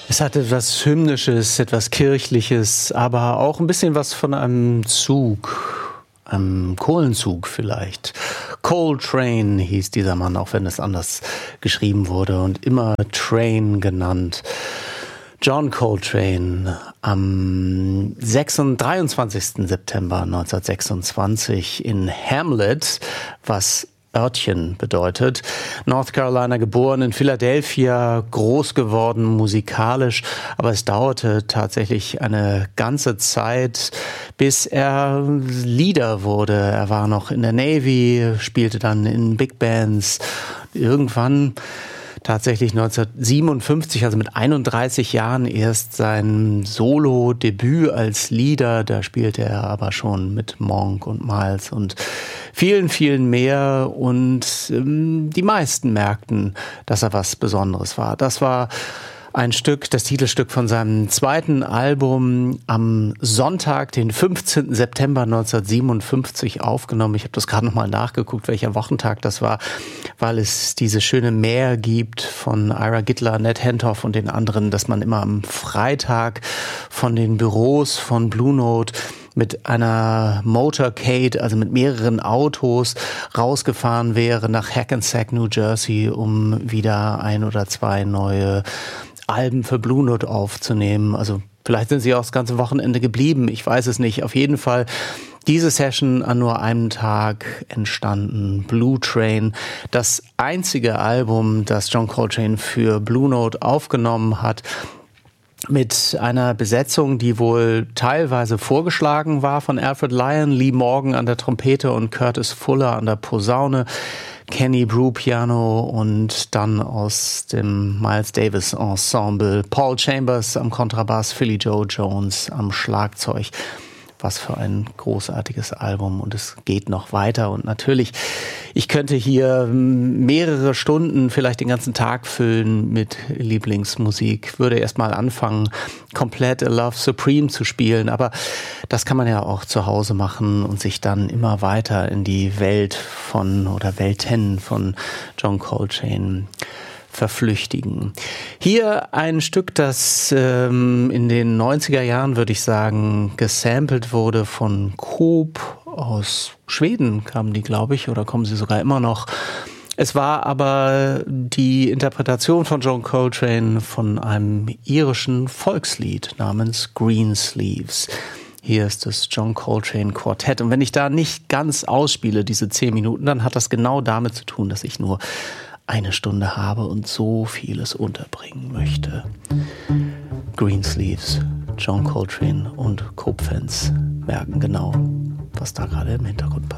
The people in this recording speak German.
Es hat etwas Hymnisches, etwas Kirchliches, aber auch ein bisschen was von einem Zug, einem Kohlenzug vielleicht. Coltrane hieß dieser Mann, auch wenn es anders geschrieben wurde und immer Train genannt. John Coltrane am 23. September 1926 in Hamlet, was Örtchen bedeutet. North Carolina geboren, in Philadelphia groß geworden, musikalisch, aber es dauerte tatsächlich eine ganze Zeit, bis er Leader wurde. Er war noch in der Navy, spielte dann in Big Bands. Irgendwann tatsächlich 1957, also mit 31 Jahren erst sein Solo-Debüt als Leader. Da spielte er aber schon mit Monk und Miles und vielen, vielen mehr. Und die meisten merkten, dass er was Besonderes war. Das war ein Stück, das Titelstück von seinem zweiten Album, am Sonntag, den 15. September 1957 aufgenommen. Ich habe das gerade nochmal nachgeguckt, welcher Wochentag das war, weil es diese schöne Mär gibt von Ira Gittler, Ned Hentoff und den anderen, dass man immer am Freitag von den Büros von Blue Note mit einer Motorcade, also mit mehreren Autos, rausgefahren wäre nach Hackensack, New Jersey, um wieder ein oder zwei neue Alben für Blue Note aufzunehmen. Also vielleicht sind sie auch das ganze Wochenende geblieben, ich weiß es nicht. Auf jeden Fall diese Session an nur einem Tag entstanden. Blue Train, das einzige Album, das John Coltrane für Blue Note aufgenommen hat, mit einer Besetzung, die wohl teilweise vorgeschlagen war von Alfred Lyon, Lee Morgan an der Trompete und Curtis Fuller an der Posaune, Kenny Brew Piano und dann aus dem Miles Davis Ensemble Paul Chambers am Kontrabass, Philly Joe Jones am Schlagzeug. Was für ein großartiges Album, und es geht noch weiter. Und natürlich, ich könnte hier mehrere Stunden, vielleicht den ganzen Tag füllen mit Lieblingsmusik. Würde erstmal anfangen, komplett A Love Supreme zu spielen, aber das kann man ja auch zu Hause machen und sich dann immer weiter in die Welt von oder Welten von John Coltrane verflüchtigen. Hier ein Stück, das in den 90er Jahren, würde ich sagen, gesampelt wurde von Coop. Aus Schweden kamen die, glaube ich, oder kommen sie sogar immer noch. Es war aber die Interpretation von John Coltrane von einem irischen Volkslied namens Greensleeves. Hier ist das John Coltrane Quartett. Und wenn ich da nicht ganz ausspiele, diese 10 Minuten, dann hat das genau damit zu tun, dass ich nur eine Stunde habe und so vieles unterbringen möchte. Greensleeves, John Coltrane und Coop-Fans merken genau, was da gerade im Hintergrund passiert.